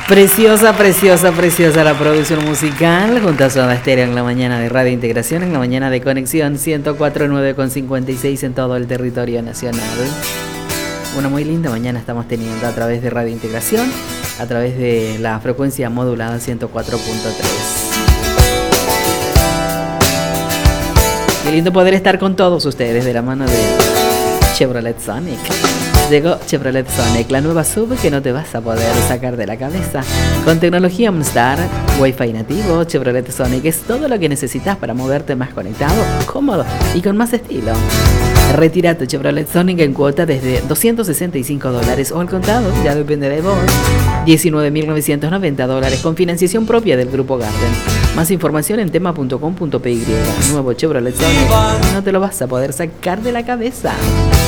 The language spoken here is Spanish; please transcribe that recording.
Preciosa, preciosa, preciosa la producción musical junto a Soda Stereo en la mañana de Radio Integración, en la mañana de Conexión 104.9.56 en todo el territorio nacional. Una muy linda mañana estamos teniendo a través de Radio Integración, a través de la frecuencia modulada 104.3. Qué lindo poder estar con todos ustedes de la mano de Chevrolet Sonic. Llegó Chevrolet Sonic, la nueva SUV que no te vas a poder sacar de la cabeza. Con tecnología OnStar, Wi-Fi nativo, Chevrolet Sonic es todo lo que necesitas para moverte más conectado, cómodo y con más estilo. Retira tu Chevrolet Sonic en cuota desde $265 o al contado, ya depende de vos. $19.990 con financiación propia del Grupo Garden. Más información en tema.com.py. Nuevo Chevrolet Sonic, no te lo vas a poder sacar de la cabeza.